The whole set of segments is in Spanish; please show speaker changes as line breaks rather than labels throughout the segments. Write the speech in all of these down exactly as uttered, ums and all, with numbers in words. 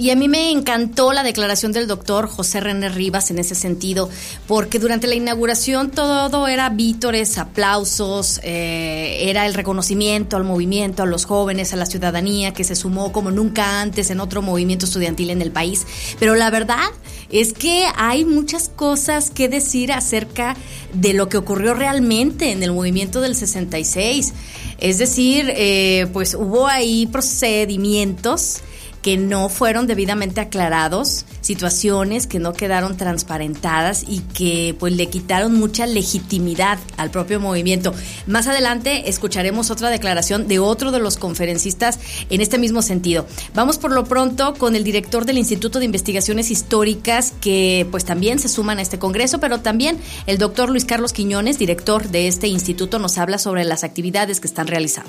Y a mí me encantó la declaración del doctor José René Rivas en ese sentido, porque durante la inauguración todo era vítores, aplausos, eh, era el reconocimiento al movimiento, a los jóvenes, a la ciudadanía que se sumó como nunca antes en otro movimiento estudiantil en el país. Pero la verdad es que hay muchas cosas que decir acerca de lo que ocurrió realmente en el movimiento del sesenta y seis. Es decir, eh, pues hubo ahí procedimientos que no fueron debidamente aclarados, situaciones que no quedaron transparentadas y que pues le quitaron mucha legitimidad al propio movimiento. Más adelante escucharemos otra declaración de otro de los conferencistas en este mismo sentido. Vamos por lo pronto con el director del Instituto de Investigaciones Históricas, que pues también se suman a este congreso, pero también el doctor Luis Carlos Quiñones, director de este instituto, nos habla sobre las actividades que están realizando.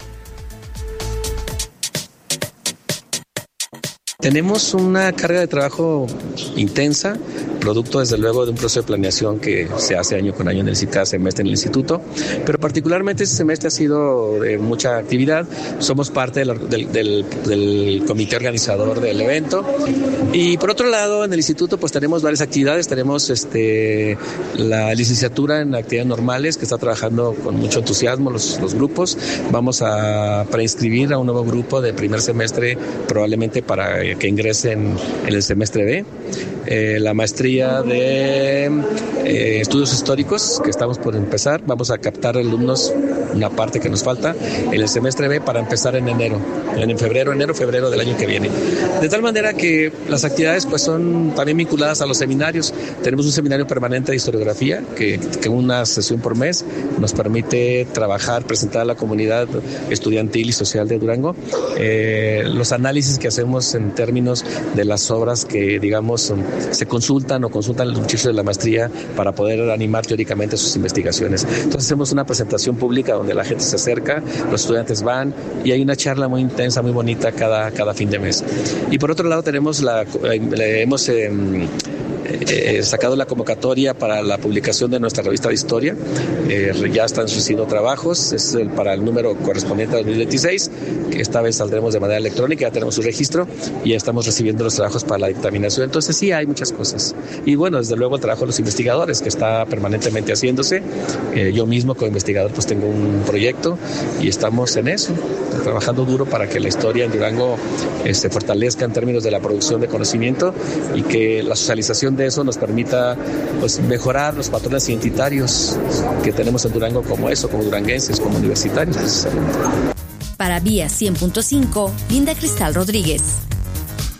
Tenemos una carga de trabajo intensa, producto desde luego de un proceso de planeación que se hace año con año en el cada semestre en el instituto, pero particularmente este semestre ha sido de mucha actividad. Somos parte del, del, del, del comité organizador del evento y por otro lado en el instituto pues tenemos varias actividades. Tenemos este la licenciatura en actividades normales que está trabajando con mucho entusiasmo los, los grupos. Vamos a preinscribir a un nuevo grupo de primer semestre probablemente para que ingresen en el semestre B. Eh, la maestría de eh, estudios históricos que estamos por empezar, vamos a captar alumnos, una parte que nos falta en el semestre B para empezar en enero, en febrero, enero, febrero del año que viene. De tal manera que las actividades pues son también vinculadas a los seminarios. Tenemos un seminario permanente de historiografía que, que una sesión por mes nos permite trabajar, presentar a la comunidad estudiantil y social de Durango eh, los análisis que hacemos en términos de las obras que digamos se consultan o consultan los muchachos de la maestría para poder animar teóricamente sus investigaciones. Entonces hacemos una presentación pública donde la gente se acerca, los estudiantes van y hay una charla muy intensa, muy bonita cada, cada fin de mes. Y por otro lado tenemos la, le hemos eh, eh, sacado la convocatoria para la publicación de nuestra revista de historia. Eh, ya están sucediendo trabajos, es el, para el número correspondiente a dos mil veintiséis, que esta vez saldremos de manera electrónica, ya tenemos su registro y ya estamos recibiendo los trabajos para la dictaminación. Entonces sí hay muchas cosas. Y bueno, desde luego el trabajo de los investigadores que está permanentemente haciéndose. Eh, yo mismo como investigador pues tengo un proyecto y estamos en eso, trabajando duro para que la historia en Durango eh, se fortalezca en términos de la producción de conocimiento y que la socialización de eso nos permita pues mejorar los patrones identitarios que tenemos en Durango como eso, como duranguenses, como universitarios precisamente.
Para Vía cien punto cinco, Linda Cristal Rodríguez.